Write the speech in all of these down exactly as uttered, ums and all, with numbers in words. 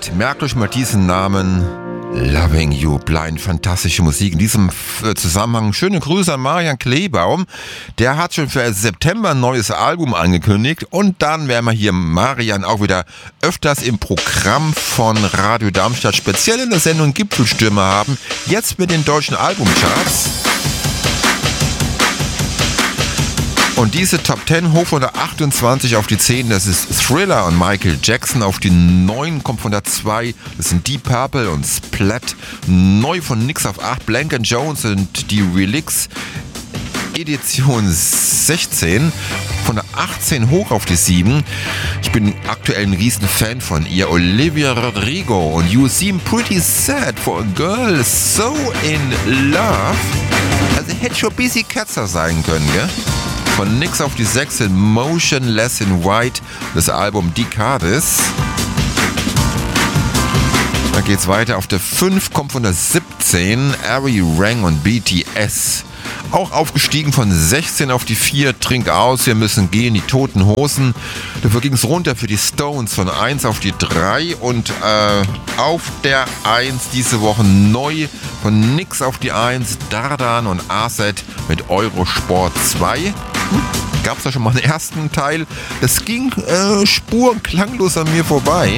Hit. Merkt euch mal diesen Namen. Loving You Blind. Fantastische Musik. In diesem Zusammenhang schöne Grüße an Marian Kleebaum. Der hat schon für September ein neues Album angekündigt. Und dann werden wir hier Marian auch wieder öfters im Programm von Radio Darmstadt, speziell in der Sendung Gipfelstürme haben. Jetzt mit den deutschen Albumcharts. Und diese Top zehn hoch von der achtundzwanzig auf die zehn, das ist Thriller und Michael Jackson. Auf die neun kommt von der zwei, das sind Deep Purple und Splat. Neu von Nix auf acht, Blank and Jones und die Relics. Edition sechzehn, von der achtzehn hoch auf die sieben. Ich bin aktuell ein riesen Fan von ihr, Olivia Rodrigo, und You Seem Pretty Sad for a Girl So in Love. Also hätte schon Busy Catzer sein können, gell? Von Nix auf die sechs in Motionless in White, das Album Decades. Dann geht's weiter. Auf der fünf kommt von der siebzehn Ari Rang und B T S. Auch aufgestiegen von sechzehn auf die vier, Trink aus, wir müssen gehen, die Toten Hosen. Dafür ging es runter für die Stones von eins auf die drei und äh, auf der eins diese Woche neu von Nix auf die eins, Dardan und Aset mit Eurosport zwei. Hm, Gab es da schon mal einen ersten Teil? Das ging äh, spurenklanglos an mir vorbei.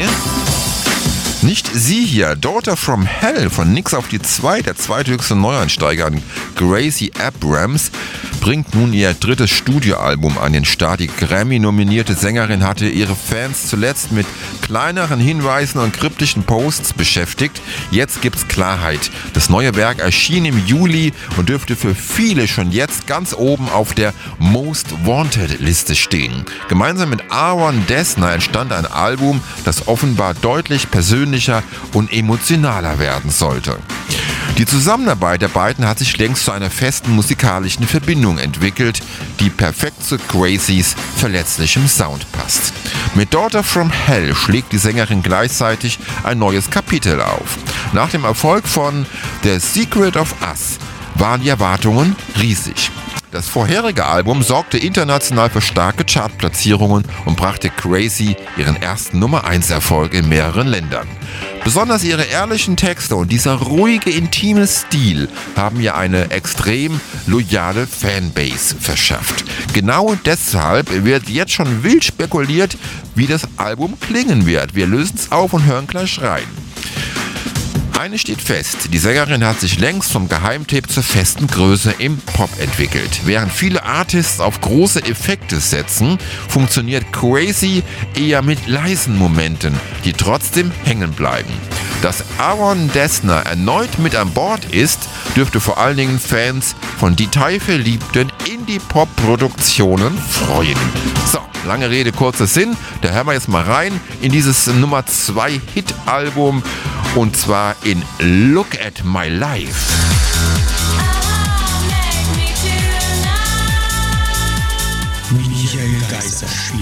Nicht sie hier, Daughter from Hell von Nix auf die zwei, der zweithöchste Neueinsteiger an Gracie Abrams, bringt nun ihr drittes Studioalbum an den Start. Die Grammy-nominierte Sängerin hatte ihre Fans zuletzt mit kleineren Hinweisen und kryptischen Posts beschäftigt. Jetzt gibt's Klarheit. Das neue Werk erschien im Juli und dürfte für viele schon jetzt ganz oben auf der Most Wanted Liste stehen. Gemeinsam mit Aaron Dessner entstand ein Album, das offenbar deutlich persönlicher und emotionaler werden sollte. Die Zusammenarbeit der beiden hat sich längst zu einer festen musikalischen Verbindung entwickelt, die perfekt zu Gracies verletzlichem Sound passt. Mit Daughter from Hell schlägt die Sängerin gleichzeitig ein neues Kapitel auf. Nach dem Erfolg von The Secret of Us waren die Erwartungen riesig. Das vorherige Album sorgte international für starke Chartplatzierungen und brachte Gracie ihren ersten Nummer eins Erfolg in mehreren Ländern. Besonders ihre ehrlichen Texte und dieser ruhige, intime Stil haben ihr eine extrem loyale Fanbase verschafft. Genau deshalb wird jetzt schon wild spekuliert, wie das Album klingen wird. Wir lösen es auf und hören gleich rein. Eines steht fest, die Sängerin hat sich längst vom Geheimtipp zur festen Größe im Pop entwickelt. Während viele Artists auf große Effekte setzen, funktioniert Crazy eher mit leisen Momenten, die trotzdem hängen bleiben. Dass Aaron Dessner erneut mit an Bord ist, dürfte vor allen Dingen Fans von detailverliebten Indie-Pop-Produktionen freuen. So, lange Rede, kurzer Sinn, da hören wir jetzt mal rein in dieses Nummer zwei Hit-Album. Und zwar in Look at My Life. Michael Geiser spielt